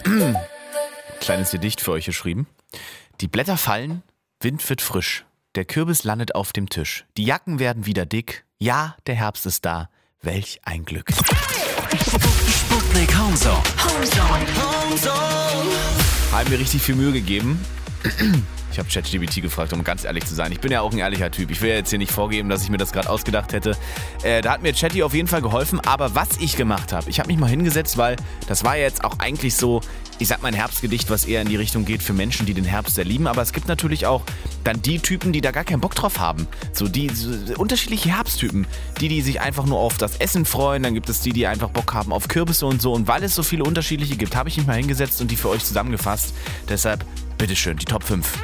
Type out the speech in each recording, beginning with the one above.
Kleines Gedicht für euch geschrieben. Die Blätter fallen, Wind wird frisch. Der Kürbis landet auf dem Tisch. Die Jacken werden wieder dick. Ja, der Herbst ist da. Welch ein Glück. Sputnik Homezone. Haben mir richtig viel Mühe gegeben. Ich habe ChatGPT gefragt, um ganz ehrlich zu sein. Ich bin ja auch ein ehrlicher Typ. Ich will ja jetzt hier nicht vorgeben, dass ich mir das gerade ausgedacht hätte. Da hat mir Chatty auf jeden Fall geholfen. Aber was ich gemacht habe, ich habe mich mal hingesetzt, weil das war ja jetzt auch eigentlich so, ich sag mal, ein Herbstgedicht, was eher in die Richtung geht für Menschen, die den Herbst sehr lieben. Aber es gibt natürlich auch dann die Typen, die da gar keinen Bock drauf haben. So unterschiedliche Herbsttypen. Die sich einfach nur auf das Essen freuen. Dann gibt es die einfach Bock haben auf Kürbisse und so. Und weil es so viele unterschiedliche gibt, habe ich mich mal hingesetzt und die für euch zusammengefasst. Deshalb, bitteschön, die Top 5.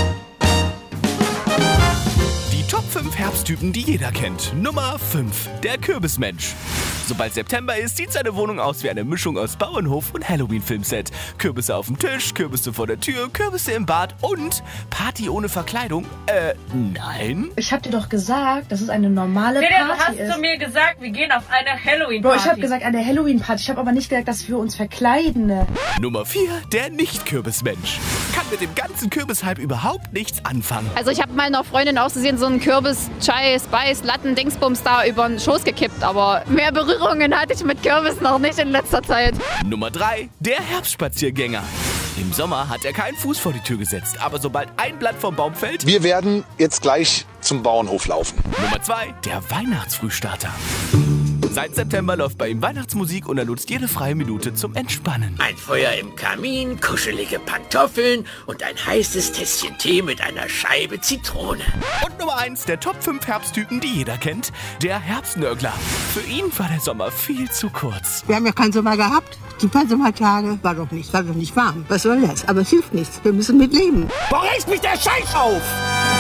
Die Top 5 Herbsttypen, die jeder kennt. Nummer 5, der Kürbismensch. Sobald September ist, sieht seine Wohnung aus wie eine Mischung aus Bauernhof und Halloween-Filmset. Kürbisse auf dem Tisch, Kürbisse vor der Tür, Kürbisse im Bad und Party ohne Verkleidung. Nein. Ich hab dir doch gesagt, dass es eine normale Party ist. Du hast zu mir gesagt, wir gehen auf eine Halloween-Party. Bro, ich hab gesagt, eine Halloween-Party. Ich hab aber nicht gesagt, dass wir uns verkleiden. Nummer 4, der Nicht-Kürbismensch. Kann mit dem ganzen Kürbishype überhaupt nichts anfangen. Also ich habe meiner Freundin auszusehen so einen Kürbis, Chai, Spice, Latten, Dingsbums da über den Schoß gekippt, aber mehr Berührungen hatte ich mit Kürbis noch nicht in letzter Zeit. Nummer 3, der Herbstspaziergänger. Im Sommer hat er keinen Fuß vor die Tür gesetzt, aber sobald ein Blatt vom Baum fällt... Wir werden jetzt gleich zum Bauernhof laufen. Nummer 2, der Weihnachtsfrühstarter. Seit September läuft bei ihm Weihnachtsmusik und er nutzt jede freie Minute zum Entspannen. Ein Feuer im Kamin, kuschelige Pantoffeln und ein heißes Tässchen Tee mit einer Scheibe Zitrone. Und Nummer 1, der Top 5 Herbsttypen, die jeder kennt, der Herbstnörgler. Für ihn war der Sommer viel zu kurz. Wir haben ja keinen Sommer gehabt. Super Sommertage. War doch nicht warm. Was soll das? Aber es hilft nichts. Wir müssen mit leben. Warum regt mich der Scheiß auf?